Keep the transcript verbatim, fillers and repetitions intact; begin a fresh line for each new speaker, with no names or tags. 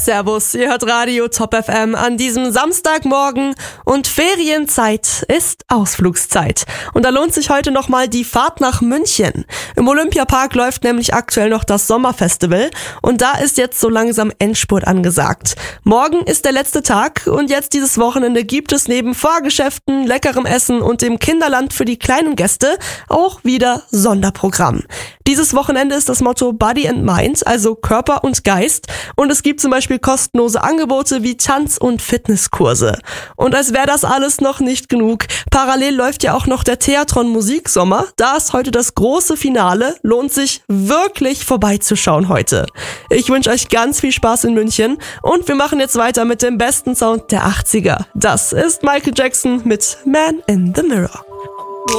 Servus, ihr hört Radio Top F M an diesem Samstagmorgen und Ferienzeit ist Ausflugszeit. Und da lohnt sich heute nochmal die Fahrt nach München. Im Olympiapark läuft nämlich aktuell noch das Sommerfestival und da ist jetzt so langsam Endspurt angesagt. Morgen ist der letzte Tag und jetzt dieses Wochenende gibt es neben Fahrgeschäften, leckerem Essen und dem Kinderland für die kleinen Gäste auch wieder Sonderprogramm. Dieses Wochenende ist das Motto Body and Mind, also Körper und Geist, und es gibt zum Beispiel kostenlose Angebote wie Tanz- und Fitnesskurse. Und als wäre das alles noch nicht genug, parallel läuft ja auch noch der Theatron Musiksommer. Da ist heute das große Finale, lohnt sich wirklich vorbeizuschauen heute. Ich wünsche euch ganz viel Spaß in München und wir machen jetzt weiter mit dem besten Sound der achtziger. Das ist Michael Jackson mit Man in the Mirror.